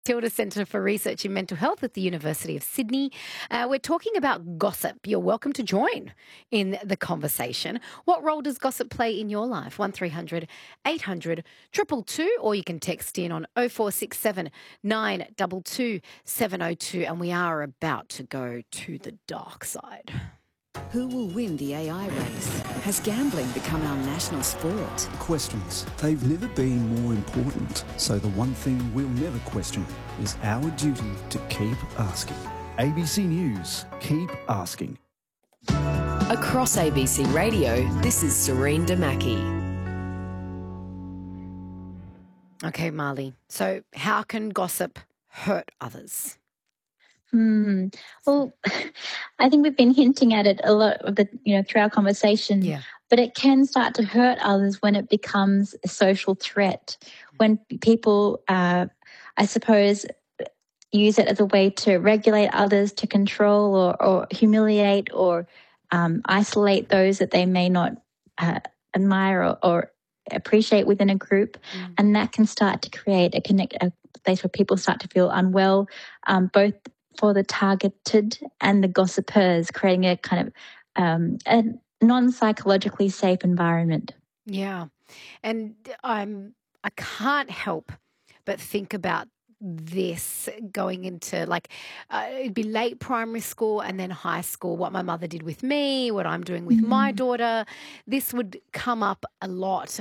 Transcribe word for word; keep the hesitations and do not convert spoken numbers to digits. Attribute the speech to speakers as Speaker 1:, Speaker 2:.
Speaker 1: Tilda Centre for Research in Mental Health at the University of Sydney. Uh, we're talking about gossip. You're welcome to join in the conversation. What role does gossip play in your life? one three hundred eight hundred two two two, or you can text in on oh four six seven nine two two seven oh two, and we are about to go to the dark side.
Speaker 2: Who will win the A I race? Has gambling become our national sport?
Speaker 3: Questions. They've never been more important. So the one thing we'll never question is our duty to keep asking. A B C News. Keep asking.
Speaker 2: Across A B C Radio, this is Serene Damaki.
Speaker 1: Okay, Marley. So how can gossip hurt others?
Speaker 4: Hmm. Well, I think we've been hinting at it a lot of the, you know, through our conversation.
Speaker 1: Yeah.
Speaker 4: But it can start to hurt others when it becomes a social threat. When people, uh, I suppose, use it as a way to regulate others, to control or, or humiliate or um, isolate those that they may not uh, admire or, or appreciate within a group, mm. and that can start to create a connect a place where people start to feel unwell, um, both for the targeted and the gossipers, creating a kind of um, a non-psychologically safe environment.
Speaker 1: Yeah, and I'm I can't help but think about this going into like uh, it'd be late primary school and then high school, what my mother did with me, what I'm doing with mm. my daughter. This would come up a lot.